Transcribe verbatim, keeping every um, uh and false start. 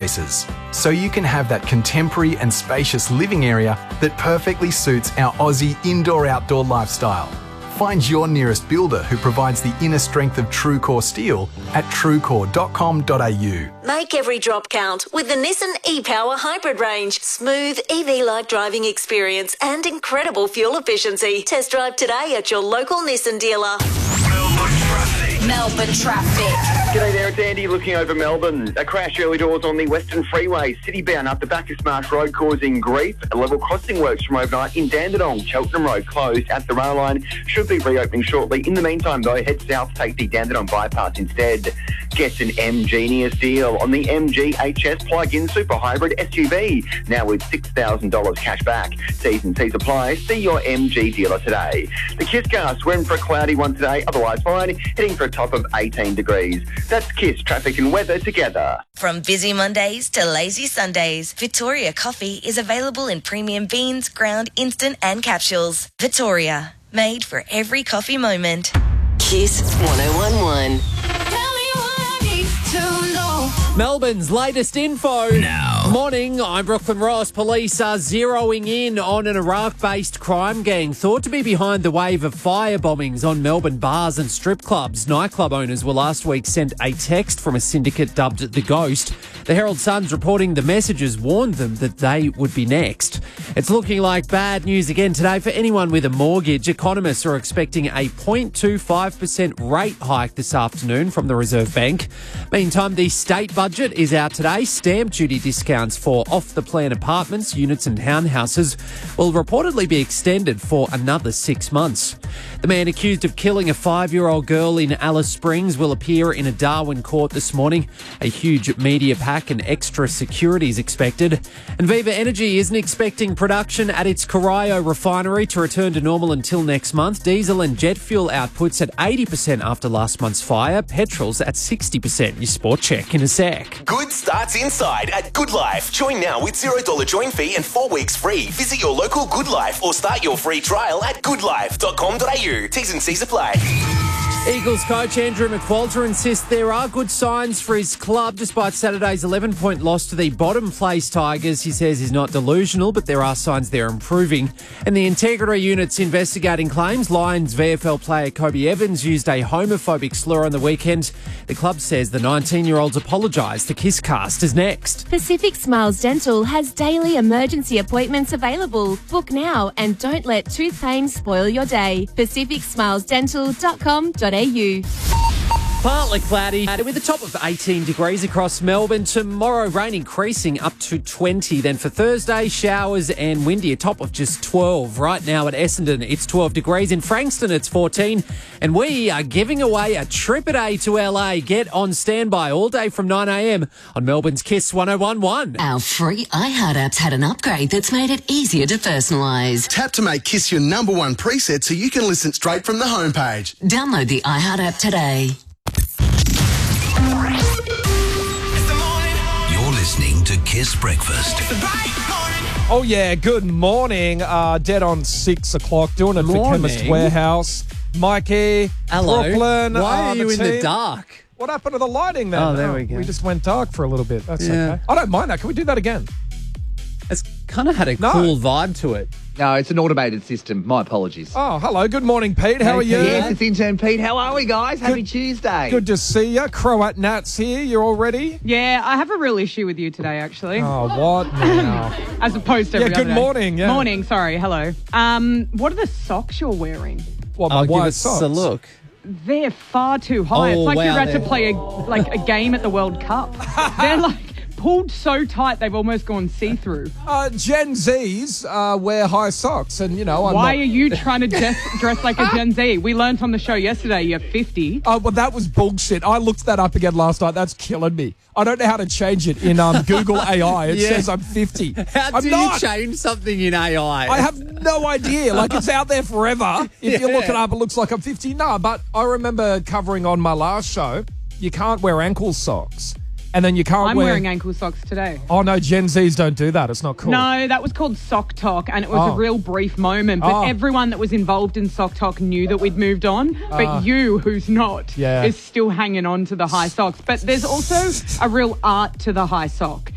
choices, so you can have that contemporary and spacious living area that perfectly suits our Aussie indoor-outdoor lifestyle. Find your nearest builder who provides the inner strength of TrueCore steel at truecore dot com dot a u. Make every drop count with the Nissan e-Power Hybrid range. Smooth E V-like driving experience and incredible fuel efficiency. Test drive today at your local Nissan dealer. Melbourne traffic. Melbourne traffic. G'day there, it's Andy looking over Melbourne. A crash early doors on the Western Freeway, city-bound up the Bacchus Marsh Road causing grief. A level crossing works from overnight in Dandenong. Cheltenham Road closed at the rail line. Should be reopening shortly. In the meantime, though, head south, take the Dandenong bypass instead. Get an M Genius deal on the M G H S plug-in super hybrid S U V. Now with six thousand dollars cash back. T's and C's apply. See your M G dealer today. The Kisscast, we're in for a cloudy one today, otherwise fine, heading for a top of eighteen degrees. That's Kiss traffic and weather together. From busy Mondays to lazy Sundays, Victoria Coffee is available in premium beans, ground, instant and capsules. Victoria, made for every coffee moment. Kiss one oh one one. Melbourne's latest info. Now. Morning, I'm Brooklyn Ross. Police are zeroing in on an Iraq-based crime gang thought to be behind the wave of fire bombings on Melbourne bars and strip clubs. Nightclub owners were last week sent a text from a syndicate dubbed The Ghost. The Herald Sun's reporting the messages warned them that they would be next. It's looking like bad news again today for anyone with a mortgage. Economists are expecting a zero point two five percent rate hike this afternoon from the Reserve Bank. Meantime, the state budget is out today. Stamp duty discounts for off-the-plan apartments, units and townhouses will reportedly be extended for another six months. The man accused of killing a five-year-old girl in Alice Springs will appear in a Darwin court this morning. A huge media pack and extra security is expected. And Viva Energy isn't expecting production at its Corio refinery to return to normal until next month. Diesel and jet fuel outputs at eighty percent after last month's fire. Petrol's at sixty percent. Your sport check in a sec. Good starts inside at Good Life. Join now with zero dollars join fee and four weeks free. Visit your local Good Life or start your free trial at good life dot com dot a u. T's and C's apply. Eagles coach Andrew McQualter insists there are good signs for his club despite Saturday's eleven-point loss to the bottom-place Tigers. He says he's not delusional, but there are signs they're improving. And the Integrity Unit's investigating claims Lions V F L player Kobe Evans used a homophobic slur on the weekend. The club says the nineteen-year-old's apologised. The Kisscast is next. Pacific Smiles Dental has daily emergency appointments available. Book now and don't let tooth pain spoil your day. pacific smiles dental dot com dot a u. Partly cloudy with a top of eighteen degrees across Melbourne. Tomorrow, rain increasing up to twenty. Then for Thursday, showers and windy, a top of just twelve. Right now at Essendon, it's twelve degrees. In Frankston, it's fourteen. And we are giving away a trip a day to L A. Get on standby all day from nine a m on Melbourne's Kiss one oh one one. Our free iHeart app's had an upgrade that's made it easier to personalise. Tap to make Kiss your number one preset so you can listen straight from the homepage. Download the iHeart app today. You're listening to Kiss Breakfast. Oh, yeah, good morning. Uh, dead on six o'clock, doing it for Morning. Chemist Warehouse. Mikey, Hello. Brooklyn. Why uh, are you in the team. dark? What happened to the lighting then? Oh, there we go. We just went dark for a little bit. That's Yeah. okay. I don't mind that. Can we do that again? It's kind of had a No. cool vibe to it. No, it's an automated system. My apologies. Oh, hello. Good morning, Pete. How Hey, are you? Pete. Yes, it's intern Pete. How are we, guys? Happy Tuesday. Good to see you. Croat Nats here. You all ready? Yeah, I have a real issue with you today, actually. Oh, what now? As opposed to Yeah, every good other day. morning, yeah. Morning, sorry, hello. Um, what are the socks you're wearing? What, my I'll give white us socks? a look. They're far too high. Oh, it's like wow, you're about to they're- play a like a game at the World Cup. They're like pulled so tight they've almost gone see-through. Uh, Gen Zs uh, wear high socks, and, you know, I'm Why not... are you trying to dress, dress like a Gen Z? We learnt on the show yesterday you're fifty. Oh, well, that was bullshit. I looked that up again last night. That's killing me. I don't know how to change it in um, Google A I. It Yeah. says I'm fifty. How I'm do not. you change something in A I? I have no idea. Like, it's out there forever. If you Yeah. look it up, it looks like I'm fifty. No, but I remember covering on my last show, you can't wear ankle socks. And then you can't I'm wear... wearing ankle socks today. Oh, no, Gen Zs don't do that. It's not cool. No, that was called Sock Talk, and it was Oh. a real brief moment. But Oh. everyone that was involved in Sock Talk knew that we'd moved on. But Ah. you, who's not, Yeah. is still hanging on to the high socks. But there's also a real art to the high sock.